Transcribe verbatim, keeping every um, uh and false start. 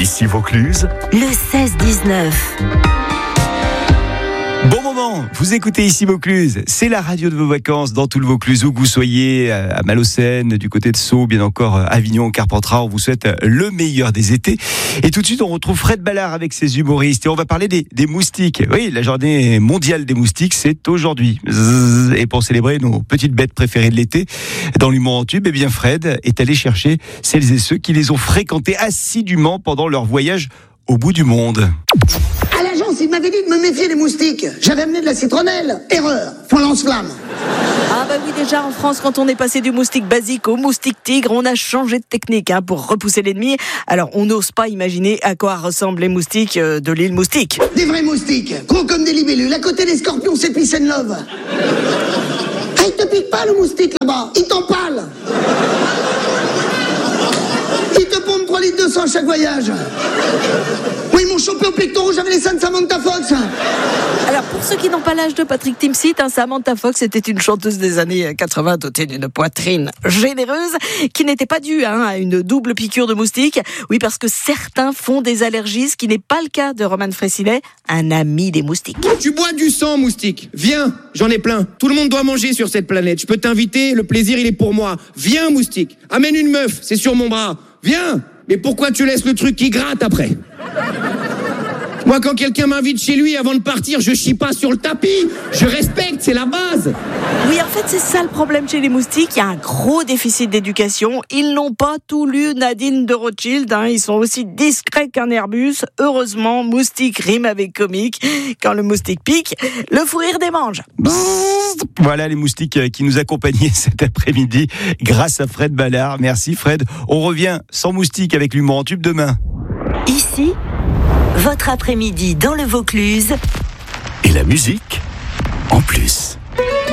Ici Vaucluse, le seize dix-neuf. Bon moment, vous écoutez Ici Vaucluse, c'est la radio de vos vacances dans tout le Vaucluse, où que vous soyez, à Malaucène, du côté de Sceaux, bien encore Avignon, Carpentras, on vous souhaite le meilleur des étés. Et tout de suite, on retrouve Fred Ballard avec ses humoristes et on va parler des, des moustiques. Oui, la journée mondiale des moustiques, c'est aujourd'hui. Et pour célébrer nos petites bêtes préférées de l'été, dans l'humour en tube, eh bien Fred est allé chercher celles et ceux qui les ont fréquentés assidûment pendant leur voyage au bout du monde. À l'agence, il m'avait dit de me méfier des moustiques. J'avais amené de la citronnelle. Erreur. Faut lance-flamme. Ah bah oui, déjà en France, quand on est passé du moustique basique au moustique tigre, on a changé de technique hein, pour repousser l'ennemi. Alors on n'ose pas imaginer à quoi ressemblent les moustiques euh, de l'île Moustique. Des vrais moustiques, gros comme des libellules. À côté des scorpions, c'est peace and love. Ah, il te pique pas le moustique là-bas. Il t'empale. Il te pompe trois litres de sang chaque voyage. Oui, ils m'ont chopé au pectoral, j'avais les seins de Samantha Fox. Alors pour ceux qui n'ont pas l'âge de Patrick Timsit, hein, Samantha Fox était une chanteuse des années quatre-vingts dotée d'une poitrine généreuse qui n'était pas due hein, à une double piqûre de moustique. Oui, parce que certains font des allergies, ce qui n'est pas le cas de Roman Frécinet, un ami des moustiques. Tu bois du sang, moustique. Viens, j'en ai plein. Tout le monde doit manger sur cette planète. Je peux t'inviter, le plaisir il est pour moi. Viens, moustique. Amène une meuf, c'est sur mon bras. Viens. Mais pourquoi tu laisses le truc qui gratte après ? Moi, quand quelqu'un m'invite chez lui, avant de partir, je chie pas sur le tapis. Je respecte, c'est la base. Oui, en fait, c'est ça le problème chez les moustiques. Il y a un gros déficit d'éducation. Ils n'ont pas tout lu Nadine de Rothschild. Hein. Ils sont aussi discrets qu'un Airbus. Heureusement, moustique rime avec comique. Quand le moustique pique, le fou rire démange. Voilà les moustiques qui nous accompagnaient cet après-midi grâce à Fred Ballard. Merci Fred. On revient sans moustique avec l'humour en tube demain. Ici, votre après-midi dans le Vaucluse. et la musique en plus.